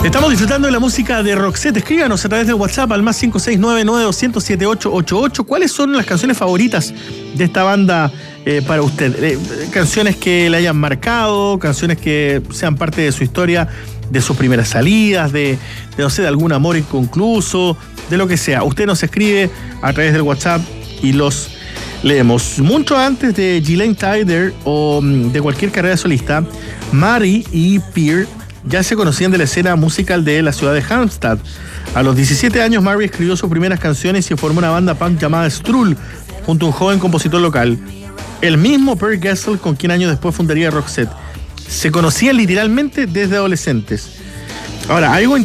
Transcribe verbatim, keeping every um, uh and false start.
Estamos disfrutando de la música de Roxette. Escríbanos a través del WhatsApp al más cinco seis nueve nueve dos cero cero siete ocho ocho ocho. ¿Cuáles son las canciones favoritas de esta banda eh, para usted? Eh, canciones que le hayan marcado, canciones que sean parte de su historia, de sus primeras salidas, de, de no sé, de algún amor inconcluso, de lo que sea. Usted nos escribe a través del WhatsApp y los leemos. Mucho antes de Gillian Tyler o de cualquier carrera solista, Mary y Pierre ya se conocían de la escena musical de la ciudad de Halmstad. A los diecisiete años, Mary escribió sus primeras canciones y formó una banda punk llamada Strull, junto a un joven compositor local, el mismo Per Gessle, con quien años después fundaría Roxette. Se conocían literalmente desde adolescentes. Ahora, algo